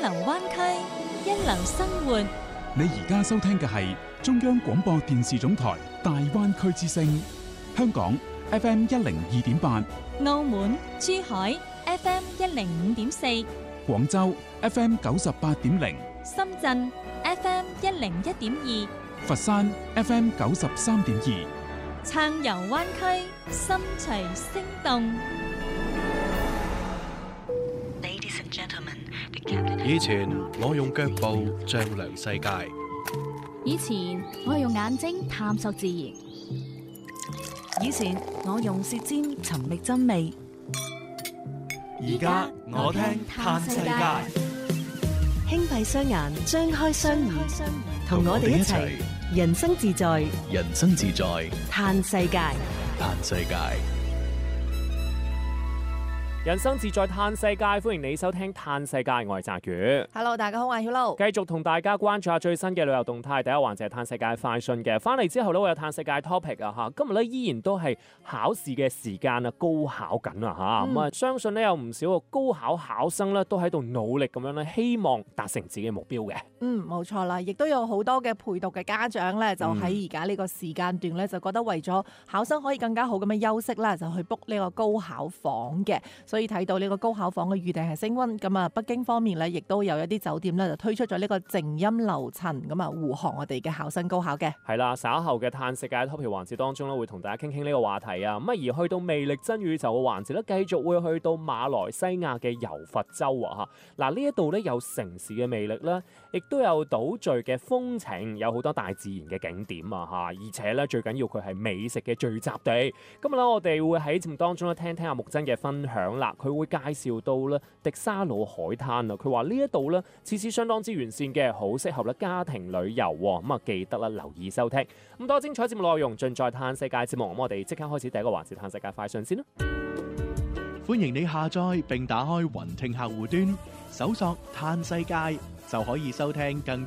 流灣區，一流生活。 你而家收聽嘅係中央廣播電視總台大灣區之聲，香港 FM 102.8， 澳門、珠海 FM 105.4， 廣州 FM 98.0， 深圳 FM 101.2， 佛山 FM 93.2， 暢遊灣區，心隨聲動。 以前我用腳步丈量世界， 以前我用眼睛探索自然， 以前我用舌尖尋覓真味， 而家我聽嘆世界。 輕閉雙眼，張開雙耳，同我哋一齊人生自在， 人生自在， 嘆世界， 嘆世界。 人生自在嘆世界，歡迎你收聽嘆世界，我係澤宇。 Hello， 大家好，我係 Hilo。繼續同大家關注下最新嘅旅遊動態。第一環節係嘆世界快訊嘅，翻嚟之後咧，會有嘆世界 topic 啊吓。今日咧依然都係考試嘅時間啊，高考緊啊吓。咁啊，相信咧有唔少個高考考生咧都喺度努力咁樣咧，希望達成自己嘅目標嘅。 冇錯啦，亦都有好多嘅陪讀嘅家長咧，就喺而家呢個時間段咧，就覺得為咗考生可以更加好咁樣休息啦，就去 book 呢個高考房嘅。所以睇到呢個高考房嘅預訂係升溫，咁啊北京方面咧，亦都有一啲酒店咧就推出咗呢個靜音樓層，咁啊護航我哋嘅考生高考嘅。 係啦，稍後嘅嘆世界 topic 環節當中咧，會同大家傾傾呢個話題啊。咁而去到魅力真宇宙嘅環節咧，繼續會去到馬來西亞嘅柔佛州啊吓。嗱，呢一度咧有城市嘅魅力啦，亦都有島嶼嘅風情，有好多大自然嘅景點啊吓。而且咧最緊要佢係美食嘅聚集地。今日咧我哋會喺節目當中咧聽阿木真嘅分享啦，佢會介紹到咧迪沙魯海灘啊，佢話呢一度咧設施相當之完善嘅，好適合咧家庭旅遊。咁啊記得啦，留意收聽。咁多精彩節目內容盡在嘆世界節目。咁我哋即刻開始第一個環節嘆世界快訊先啦。 歡迎你下載並打開雲聽客戶端，搜索嘆世界就可以收聽更